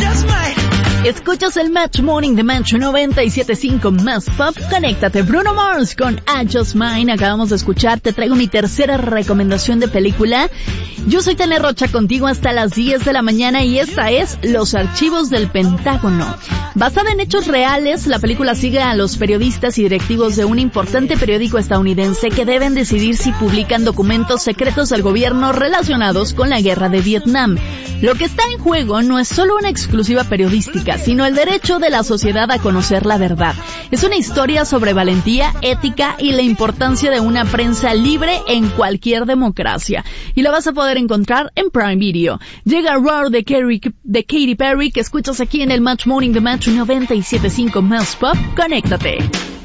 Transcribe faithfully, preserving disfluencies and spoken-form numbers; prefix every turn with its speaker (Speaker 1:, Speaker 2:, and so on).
Speaker 1: Escuchas el Match Morning de Match noventa y siete punto cinco más Pop. Conéctate, Bruno Mars con I Just Mine. Acabamos de escuchar, te traigo mi tercera recomendación de película. Yo soy Tene Rocha, contigo hasta las diez de la mañana y esta es Los Archivos del Pentágono. Basada en hechos reales, la película sigue a los periodistas y directivos de un importante periódico estadounidense que deben decidir si publican documentos secretos del gobierno relacionados con la guerra de Vietnam. Lo que está en juego no es solo una exclusiva periodística, sino el derecho de la sociedad a conocer la verdad. Es una historia sobre valentía, ética y la importancia de una prensa libre en cualquier democracia. Y la vas a poder encontrar en Prime Video. Llega Roar de, Kerry, de Katy Perry, que escuchas aquí en el Match Morning de Match noventa y siete punto cinco más Pop. Conéctate.